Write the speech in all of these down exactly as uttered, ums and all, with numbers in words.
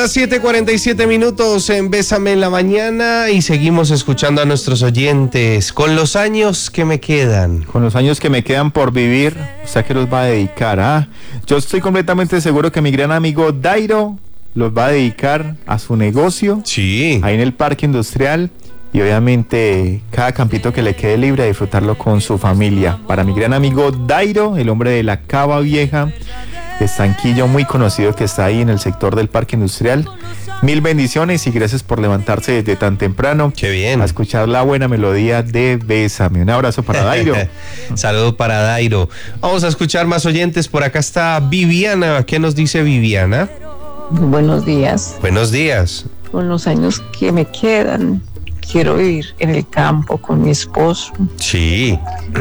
las siete cuarenta y siete minutos en Bésame en la Mañana y seguimos escuchando a nuestros oyentes. Con los años que me quedan. Con los años que me quedan por vivir, o sea, que los va a dedicar, ¿ah? Yo estoy completamente seguro que mi gran amigo Dairo los va a dedicar a su negocio. Sí. Ahí en el parque industrial. Y obviamente cada campito que le quede libre a disfrutarlo con su familia. Para mi gran amigo Dairo, el hombre de la Cava Vieja, estanquillo muy conocido que está ahí en el sector del parque industrial. Mil bendiciones y gracias por levantarse desde tan temprano. Qué bien. A escuchar la buena melodía de Bésame. Un abrazo para Dairo. Saludo para Dairo. Vamos a escuchar más oyentes. Por acá está Viviana. ¿Qué nos dice Viviana? Buenos días. Buenos días. Con los años que me quedan, quiero vivir en el campo con mi esposo. Sí.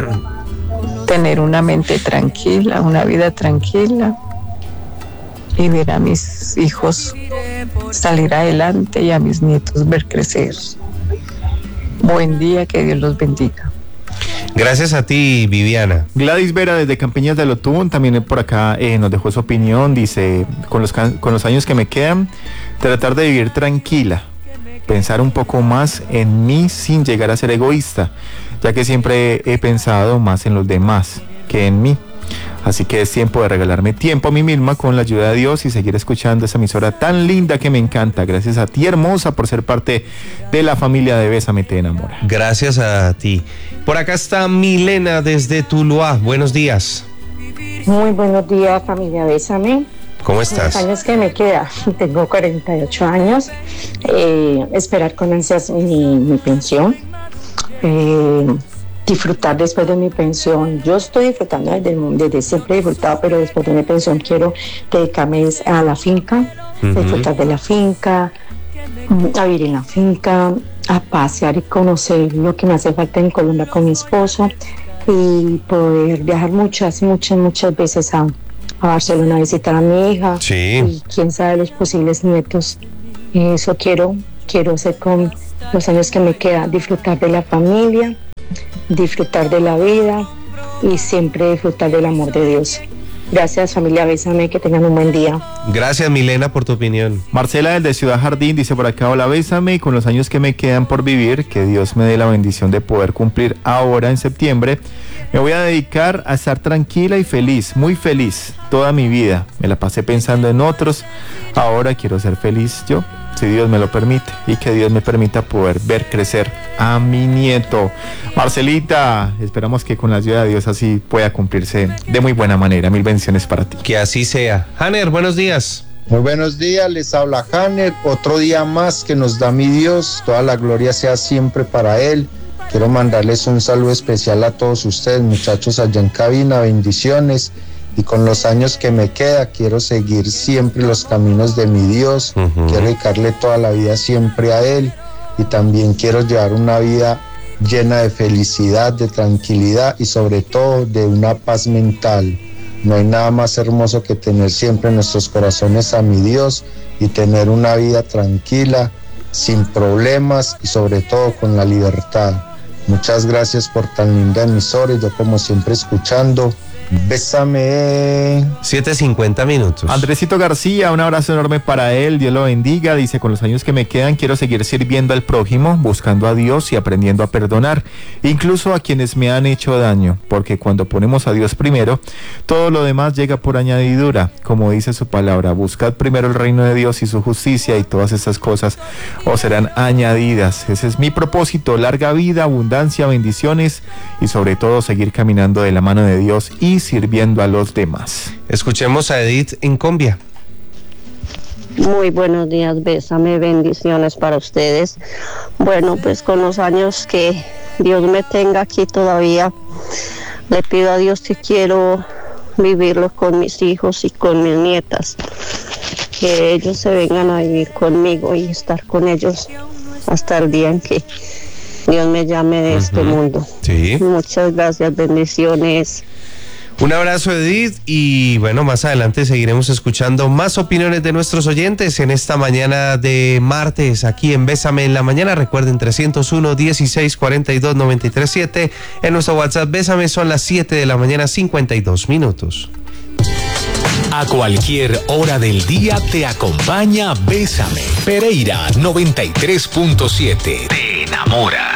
Tener una mente tranquila, una vida tranquila y ver a mis hijos salir adelante y a mis nietos ver crecer. Buen día, que Dios los bendiga. Gracias a ti, Viviana. Gladys Vera desde Campiñas de Lotún también por acá eh, nos dejó su opinión. Dice, con los, con los años que me quedan, tratar de vivir tranquila, pensar un poco más en mí sin llegar a ser egoísta, ya que siempre he pensado más en los demás que en mí. Así que es tiempo de regalarme tiempo a mí misma con la ayuda de Dios y seguir escuchando esa emisora tan linda que me encanta. Gracias a ti, hermosa, por ser parte de la familia de Bésame Te Enamora. Gracias a ti. Por acá está Milena desde Tuluá. Buenos días. Muy buenos días, familia Bésame. ¿Cómo estás? Los años que me queda, tengo cuarenta y ocho años, eh, esperar con ansias mi, mi pensión, eh, disfrutar después de mi pensión. Yo estoy disfrutando desde, desde siempre he disfrutado, pero después de mi pensión quiero dedicarme a la finca, uh-huh. disfrutar de la finca, a vivir en la finca, a pasear y conocer lo que me hace falta en Colombia con mi esposo y poder viajar muchas, muchas, muchas veces a a Barcelona a visitar a mi hija. Sí. Y quién sabe los posibles nietos. Eso quiero, quiero hacer con los años que me quedan, disfrutar de la familia, disfrutar de la vida y siempre disfrutar del amor de Dios. Gracias, familia Bésame, que tengan un buen día. Gracias, Milena, por tu opinión. Marcela desde Ciudad Jardín dice por acá, hola Bésame, con los años que me quedan por vivir, que Dios me dé la bendición de poder cumplir ahora en septiembre. Me voy a dedicar a estar tranquila y feliz, muy feliz, toda mi vida. Me la pasé pensando en otros, ahora quiero ser feliz yo, si Dios me lo permite, y que Dios me permita poder ver crecer a mi nieto. Marcelita, esperamos que con la ayuda de Dios así pueda cumplirse de muy buena manera. Mil bendiciones para ti. Que así sea. Hanner, buenos días. Muy buenos días, les habla Hanner. Otro día más que nos da mi Dios, toda la gloria sea siempre para Él. Quiero mandarles un saludo especial a todos ustedes, muchachos allá en cabina, bendiciones. Y con los años que me queda, quiero seguir siempre los caminos de mi Dios. Uh-huh. Quiero dedicarle toda la vida siempre a Él. Y también quiero llevar una vida llena de felicidad, de tranquilidad y sobre todo de una paz mental. No hay nada más hermoso que tener siempre en nuestros corazones a mi Dios y tener una vida tranquila, sin problemas y sobre todo con la libertad. Muchas gracias por tan linda emisora y yo como siempre escuchando. Bésame. siete cincuenta minutos. Andresito García, un abrazo enorme para él, Dios lo bendiga. Dice, con los años que me quedan quiero seguir sirviendo al prójimo, buscando a Dios y aprendiendo a perdonar, incluso a quienes me han hecho daño, porque cuando ponemos a Dios primero, todo lo demás llega por añadidura. Como dice su palabra, buscad primero el reino de Dios y su justicia y todas estas cosas os serán añadidas. Ese es mi propósito, larga vida, abundancia, bendiciones y sobre todo seguir caminando de la mano de Dios y sirviendo a los demás. Escuchemos a Edith en Combia. Muy buenos días, Bésame, bendiciones para ustedes. Bueno, pues con los años que Dios me tenga aquí todavía, le pido a Dios que quiero vivirlos con mis hijos y con mis nietas, que ellos se vengan a vivir conmigo y estar con ellos hasta el día en que Dios me llame de uh-huh. este mundo. Sí. Muchas gracias, bendiciones. Un abrazo, Edith, y bueno, más adelante seguiremos escuchando más opiniones de nuestros oyentes en esta mañana de martes aquí en Bésame en la Mañana. Recuerden, trescientos uno, dieciséis, cuarenta y dos, noventa y tres, siete en nuestro WhatsApp. Bésame, son las siete de la mañana, cincuenta y dos minutos. A cualquier hora del día te acompaña Bésame. Pereira noventa y tres punto siete. Te enamora.